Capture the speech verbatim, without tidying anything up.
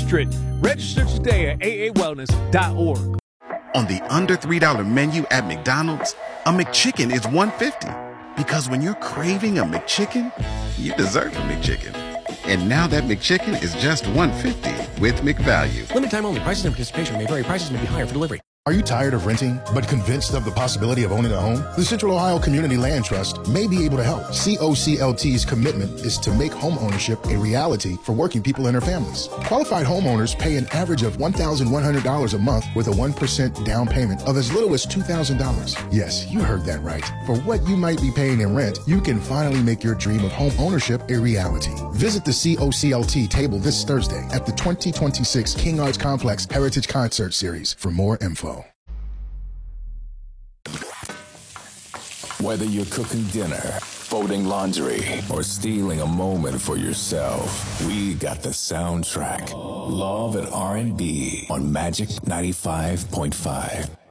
District. Register today at a a wellness dot org. On the under three dollar menu at McDonald's, a McChicken is one dollar fifty. Because when you're craving a McChicken, you deserve a McChicken. And now that McChicken is just one dollar fifty with McValue. Limited time only. Prices and participation may vary. Prices may be higher for delivery. Are you tired of renting, but convinced of the possibility of owning a home? The Central Ohio Community Land Trust may be able to help. C O C L T's commitment is to make home ownership a reality for working people and their families. Qualified homeowners pay an average of one thousand one hundred dollars a month with a one percent down payment of as little as two thousand dollars. Yes, you heard that right. For what you might be paying in rent, you can finally make your dream of home ownership a reality. Visit the C O C L T table this Thursday at the twenty twenty-six King Arts Complex Heritage Concert Series for more info. Whether you're cooking dinner, folding laundry, or stealing a moment for yourself, we got the soundtrack. Love and R and B on Magic ninety-five point five.